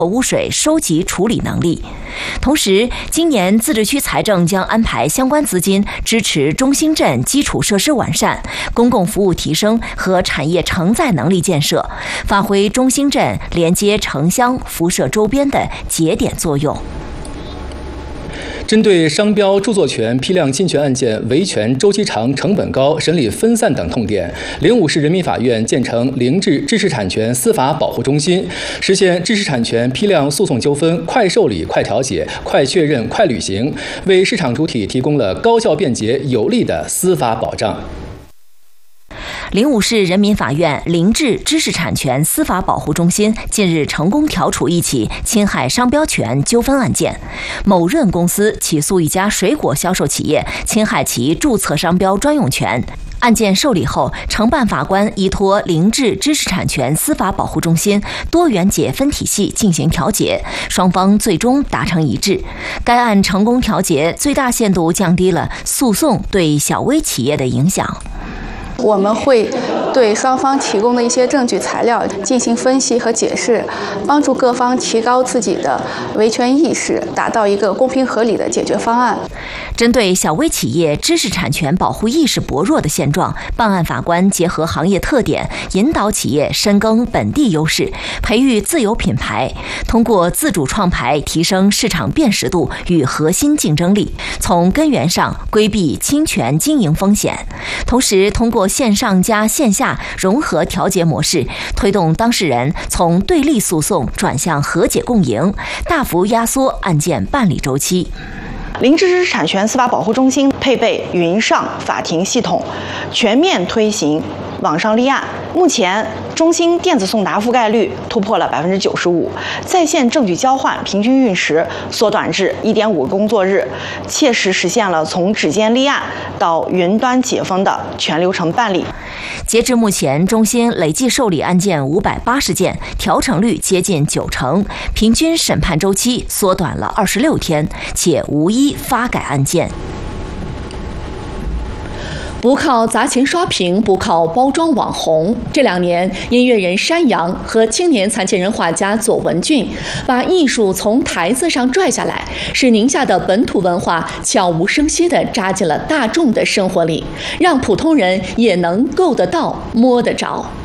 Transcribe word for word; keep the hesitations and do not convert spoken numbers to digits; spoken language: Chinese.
污水收集处理能力。同时，今年自治区财政将安排相关资金支持中兴镇基础设施完善、公共服务提升和产业承载能力建设，发挥中兴镇连接城乡、辐射周边的节点作用。 针对商标著作权批量侵权案件维权周期长、成本高、审理分散等痛点，灵武市人民法院建成零质知识产权司法保护中心，实现知识产权批量诉讼纠纷快受理、快调解、快确认、快履行，为市场主体提供了高效、便捷、有力的司法保障。 灵武市人民法院零质知识产权司法保护中心近日成功调处一起侵害商标权纠纷案件。某润公司起诉一家水果销售企业，侵害其注册商标专用权。案件受理后，承办法官依托零质知识产权司法保护中心多元解分体系进行调解，双方最终达成一致。该案成功调解，最大限度降低了诉讼对小微企业的影响。 我们会对双方提供的一些证据材料进行分析和解释，帮助各方提高自己的维权意识，达到一个公平合理的解决方案。 针对小微企业知识产权保护意识薄弱的现状，办案法官结合行业特点，引导企业深耕本地优势，培育自有品牌，通过自主创牌提升市场辨识度与核心竞争力，从根源上规避侵权经营风险。同时，通过线上加线下融合调解模式，推动当事人从对立诉讼转向和解共赢，大幅压缩案件办理周期。 零质知识产权司法保护中心配备云上法庭系统，全面推行网上立案。目前，中心电子送达覆盖率突破了百分之九十五，在线证据交换平均运时缩短至一点五工作日，切实实现了从指尖立案到云端解封的全流程办理。 截至目前，中心累计受理案件五百八十件，调成率接近九成，平均审判周期缩短了二十六天，且无一发改案件。 不靠砸钱刷屏，不靠包装网红。这两年，音乐人山羊和青年残疾人画家左文俊把艺术从台子上拽下来，使宁夏的本土文化悄无声息地扎进了大众的生活里，让普通人也能够得到、摸得着。